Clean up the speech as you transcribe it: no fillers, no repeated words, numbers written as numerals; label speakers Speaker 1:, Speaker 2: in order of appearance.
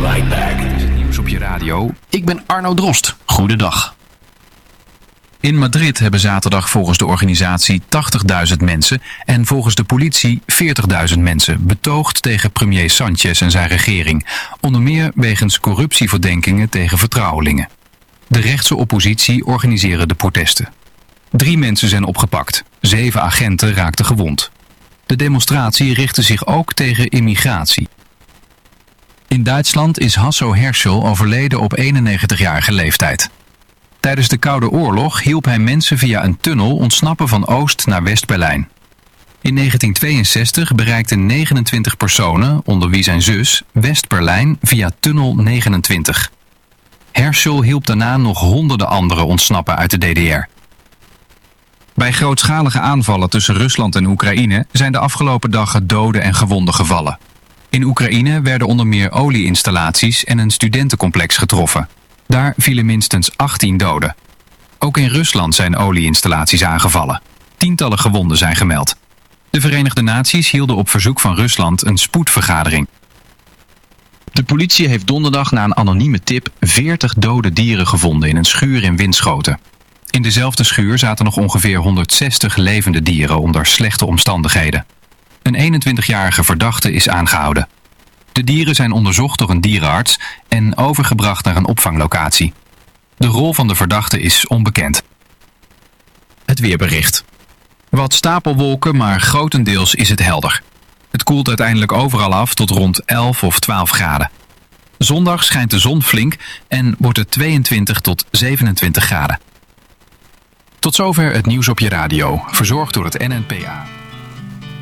Speaker 1: right back. Dit is het nieuws op je radio. Ik ben Arno Drost. Goedendag. In Madrid hebben zaterdag volgens de organisatie 80.000 mensen en volgens de politie 40.000 mensen betoogd tegen premier Sanchez en zijn regering. Onder meer wegens corruptieverdenkingen tegen vertrouwelingen. De rechtse oppositie organiseren de protesten. 3 mensen zijn opgepakt. 7 agenten raakten gewond. De demonstratie richtte zich ook tegen immigratie. In Duitsland is Hasso Herschel overleden op 91-jarige leeftijd. Tijdens de Koude Oorlog hielp hij mensen via een tunnel ontsnappen van Oost naar West-Berlijn. In 1962 bereikten 29 personen, onder wie zijn zus, West-Berlijn via tunnel 29. Herschel hielp daarna nog honderden anderen ontsnappen uit de DDR. Bij grootschalige aanvallen tussen Rusland en Oekraïne zijn de afgelopen dagen doden en gewonden gevallen. In Oekraïne werden onder meer olieinstallaties en een studentencomplex getroffen. Daar vielen minstens 18 doden. Ook in Rusland zijn olieinstallaties aangevallen. Tientallen gewonden zijn gemeld. De Verenigde Naties hielden op verzoek van Rusland een spoedvergadering. De politie heeft donderdag na een anonieme tip 40 dode dieren gevonden in een schuur in Winschoten. In dezelfde schuur zaten nog ongeveer 160 levende dieren onder slechte omstandigheden. Een 21-jarige verdachte is aangehouden. De dieren zijn onderzocht door een dierenarts en overgebracht naar een opvanglocatie. De rol van de verdachte is onbekend. Het weerbericht. Wat stapelwolken, maar grotendeels is het helder. Het koelt uiteindelijk overal af tot rond 11 of 12 graden. Zondag schijnt de zon flink en wordt het 22 tot 27 graden. Tot zover het nieuws op je radio, verzorgd door het NNPA.